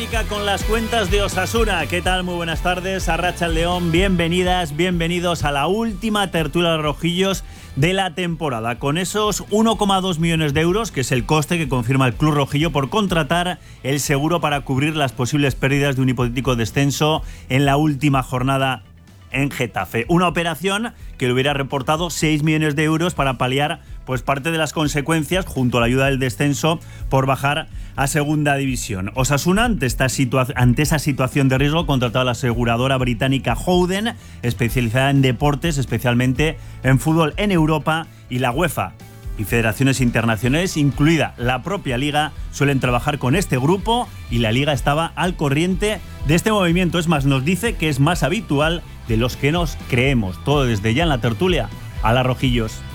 Con las cuentas de Osasuna. ¿Qué tal? Muy buenas tardes. Arratsaldeon, bienvenidas, bienvenidos a la última tertulia de rojillos de la temporada. Con esos 1,2 millones de euros, que es el coste que confirma el club rojillo por contratar el seguro para cubrir las posibles pérdidas de un hipotético descenso en la última jornada en Getafe. Una operación que le hubiera reportado 6 millones de euros para paliar pues parte de las consecuencias, junto a la ayuda del descenso, por bajar a segunda división. Osasuna, ante esa situación de riesgo, contrató a la aseguradora británica Howden, especializada en deportes, especialmente en fútbol en Europa, y la UEFA y federaciones internacionales, incluida la propia Liga, suelen trabajar con este grupo, y la Liga estaba al corriente de este movimiento. Es más, nos dice que es más habitual de los que nos creemos. Todo desde ya en la tertulia a la Rojillos.